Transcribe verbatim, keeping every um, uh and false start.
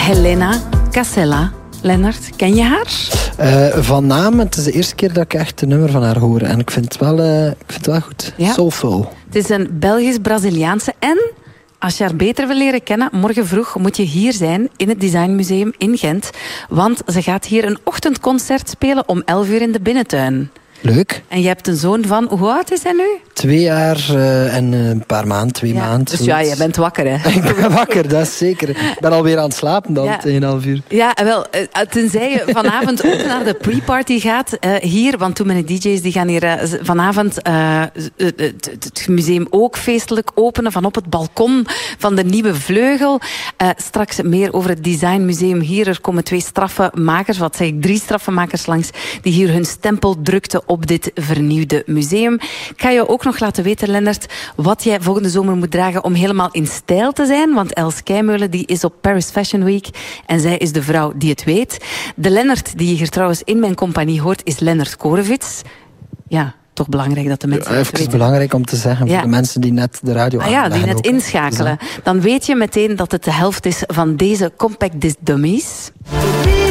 Helena Casella. Lennart, ken je haar? Uh, van naam, het is de eerste keer dat ik echt een nummer van haar hoor. En ik vind het wel, uh, ik vind het wel goed. Ja. Soulful. Het is een Belgisch-Braziliaanse. En als je haar beter wil leren kennen, morgen vroeg moet je hier zijn in het Designmuseum in Gent. Want ze gaat hier een ochtendconcert spelen om elf uur in de binnentuin. Leuk. En je hebt een zoon van, hoe oud is hij nu? Twee jaar uh, en een paar maanden, twee ja, maanden. Dus ja, je bent wakker, hè? Ik ben wakker, dat is zeker. Ik ben alweer aan het slapen dan, ja. een half uur. Ja, wel, tenzij je vanavond ook naar de pre-party gaat, uh, hier, want toen mijn D J's die gaan hier uh, vanavond uh, het, het museum ook feestelijk openen, van op het balkon van de Nieuwe Vleugel. Uh, straks meer over het Designmuseum hier. Er komen twee straffe makers, wat zeg ik, drie straffe makers langs, die hier hun stempel drukten op dit vernieuwde museum. Ik ga je ook nog laten weten, Lennart, wat jij volgende zomer moet dragen om helemaal in stijl te zijn. Want Els Keimeulen die is op Paris Fashion Week en zij is de vrouw die het weet. De Lennart die je hier trouwens in mijn compagnie hoort is Lennart Korevits. Ja, toch belangrijk dat de mensen ja, het even weten. Belangrijk om te zeggen ja. voor de mensen die net de radio ah, ja, die net ook, inschakelen. Dan weet je meteen dat het de helft is van deze Compact Disc Dummies.